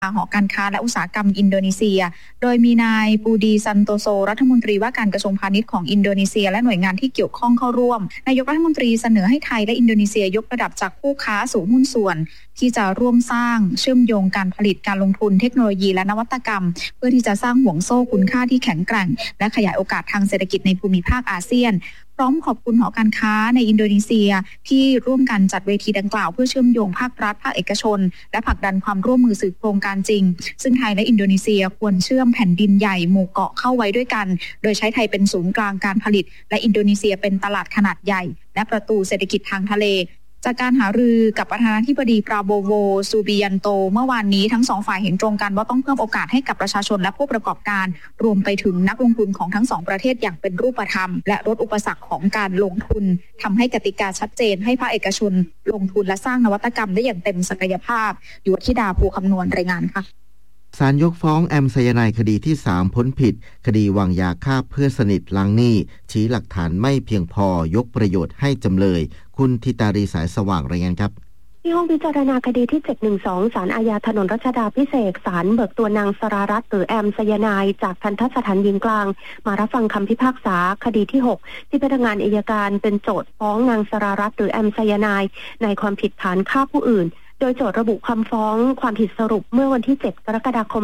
หอการค้าและอุตสาหกรรมอินโดนีเซียโดยมีนายปูดีซันโตโซรัฐมนตรีว่าการกระทรวงพาณิชย์ของอินโดนีเซียและหน่วยงานที่เกี่ยวข้องเข้าร่วมนายกรัฐมนตรีเสนอให้ไทยและอินโดนีเซียยกระดับจากคู่ค้าสู่หุ้นส่วนที่จะร่วมสร้างเชื่อมโยงการผลิตการลงทุนเทคโนโลยีและนวัตกรรมเพื่อที่จะสร้างห่วงโซ่คุณค่าที่แข็งแกร่งและขยายโอกาสทางเศรษฐกิจในภูมิภาคอาเซียนพร้อมขอบคุณหอการค้าในอินโดนีเซียที่ร่วมกันจัดเวทีดังกล่าวเพื่อเชื่อมโยงภาครัฐภาคเอกชนและผลักดันความร่วมมือสู่โครงการจริงซึ่งไทยและอินโดนีเซียควรเชื่อมแผ่นดินใหญ่หมู่เกาะเข้าไว้ด้วยกันโดยใช้ไทยเป็นศูนย์กลางการผลิตและอินโดนีเซียเป็นตลาดขนาดใหญ่และประตูเศรษฐกิจทางทะเลจากการหารือกับประธานาธิบดีปราโบโวซูบิยันโตเมื่อวานนี้ทั้งสองฝ่ายเห็นตรงกันว่าต้องเพิ่มโอกาสให้กับประชาชนและผู้ประกอบการรวมไปถึงนักลงทุนของทั้งสองประเทศอย่างเป็นรูปธรรมและลดอุปสรรคของการลงทุนทำให้กติกาชัดเจนให้ภาคเอกชนลงทุนและสร้างนวัตกรรมได้อย่างเต็มศักยภาพอยู่ที่ดาภูคำนวณรายงานค่ะศาลยกฟ้องแอมไซยาไนด์คดีที่3พ้นผิดคดีวางยาฆ่าเพื่อนสนิทล้างหนี้ชี้หลักฐานไม่เพียงพอยกประโยชน์ให้จำเลยคุณธิตารีสายสว่างรายงานครับที่ห้องพิจารณาคดีที่712ศาลอาญาถนนรัชดาภิเษกศาลเบิกตัวนางสรารัตน์หรือแอมไซยาไนด์จากทัณฑสถานหญิงกลางมารับฟังคำพิพากษาคดีที่6ที่พนักงานอัยการเป็นโจทก์ฟ้องนางสรารัตน์หรือแอมไซยาไนด์ในความผิดฐานฆ่าผู้อื่นโดยโจทก์ระบุคำฟ้องความผิดสรุปเมื่อวันที่7กรกฎาคม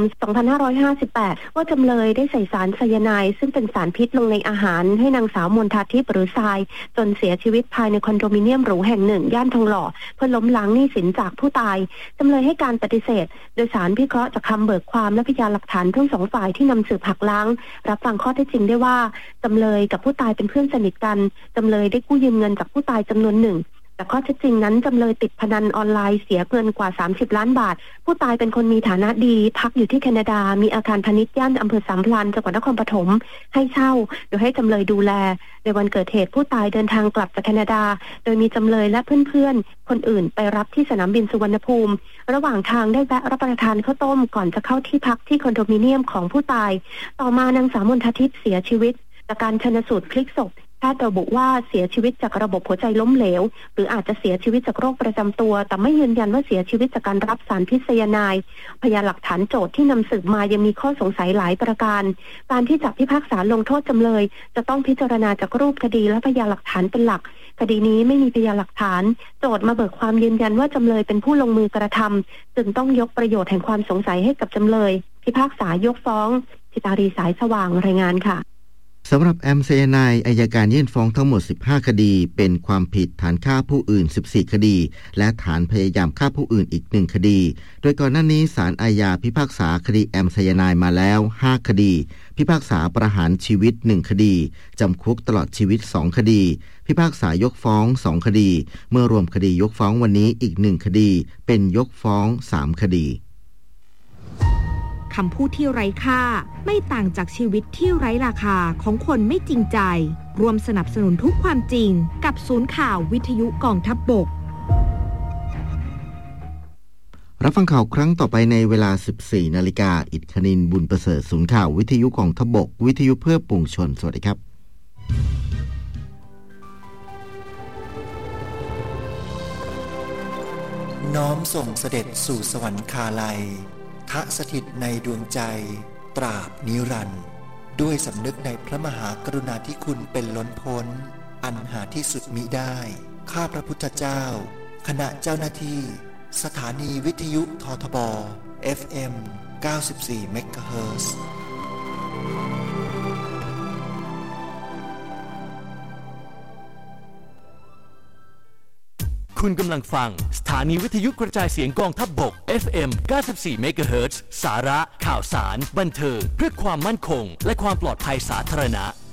2558ว่าจำเลยได้ใส่สารไซยาไนด์ซึ่งเป็นสารพิษลงในอาหารให้นางสาวมนทาทิพย์หรือทรายจนเสียชีวิตภายในคอนโดมิเนียมหรูแห่งหนึ่งย่านทองหล่อเพื่อล้มล้างหนี้สินจากผู้ตายจำเลยให้การปฏิเสธโดยศาลพิเคราะห์จากคำเบิกความและพยานหลักฐานทั้งสองฝ่ายที่นำสืบหักล้างรับฟังข้อเท็จจริงได้ว่าจำเลยกับผู้ตายเป็นเพื่อนสนิทกันจำเลยได้กู้ยืมเงินจากผู้ตายจำนวนหนึ่งแต่ข้อเท็จจริงนั้นจำเลยติดพนันออนไลน์เสียเงินกว่า30ล้านบาทผู้ตายเป็นคนมีฐานะดีพักอยู่ที่แคนาดามีอาคารพาณิชย์ย่านอำเภอสามพรานจังหวัดนครปฐมให้เช่าโดยให้จำเลยดูแลในวันเกิดเหตุผู้ตายเดินทางกลับจากแคนาดาโดยมีจำเลยและเพื่อนๆคนอื่นไปรับที่สนามบินสุวรรณภูมิระหว่างทางได้แวะรับประทานข้าวต้มก่อนจะเข้าที่พักที่คอนโดมิเนียมของผู้ตายต่อมานางสาวมนททิพย์เสียชีวิตจากการชันสูตรพลิกศพแพทย์ระบุว่าเสียชีวิตจากระบบหัวใจล้มเหลวหรืออาจจะเสียชีวิตจากโรคประจำตัวแต่ไม่ยืนยันว่าเสียชีวิตจากการรับสารพิษไซยาไนด์พยานหลักฐานโจทก์ที่นำสืบมายังมีข้อสงสัยหลายประการการที่จะพิพากษาลงโทษจำเลยจะต้องพิจารณาจากรูปคดีและพยานหลักฐานเป็นหลักคดีนี้ไม่มีพยานหลักฐานโจทก์มาเบิกความยืนยันว่าจำเลยเป็นผู้ลงมือกระทำจึงต้องยกประโยชน์แห่งความสงสัยให้กับจำเลยพิพากษายกฟ้องธิตารีสายสว่างรายงานค่ะสำหรับแอมไซยาไนด์อัยการยื่นฟ้องทั้งหมด15คดีเป็นความผิดฐานฆ่าผู้อื่น14คดีและฐานพยายามฆ่าผู้อื่นอีก1คดีโดยก่อนหน้านี้ศาลอาญาพิพากษาคดีแอมไซยาไนด์มาแล้ว5คดีพิพากษาประหารชีวิต1คดีจำคุกตลอดชีวิต2คดีพิพากษายกฟ้อง2คดีเมื่อรวมคดียกฟ้องวันนี้อีก1คดีเป็นยกฟ้อง3คดีคำพูดที่ไร้ค่าไม่ต่างจากชีวิตที่ไร้ราคาของคนไม่จริงใจรวมสนับสนุนทุกความจริงกับศูนย์ข่าววิทยุกองทัพบกรับฟังข่าวครั้งต่อไปในเวลา 14 นาฬิกาอิฐคณินบุญประเสริฐศูนย์ข่าววิทยุกองทัพบกวิทยุเพื่อปวงชนสวัสดีครับน้อมส่งเสด็จสู่สวรรคาลัยทะสถิตในดวงใจตราบนิรันดร์ด้วยสำนึกในพระมหากรุณาธิคุณเป็นล้นพ้นอันหาที่สุดมิได้ข้าพระพุทธเจ้าคณะเจ้าหน้าที่สถานีวิทยุททบ FM 94 เมกะเฮิรตซ์คุณกำลังฟังสถานีวิทยุกระจายเสียงกองทัพบก FM 94 เมกะเฮิรตซ์สาระข่าวสารบันเทิงเพื่อความมั่นคงและความปลอดภัยสาธารณะ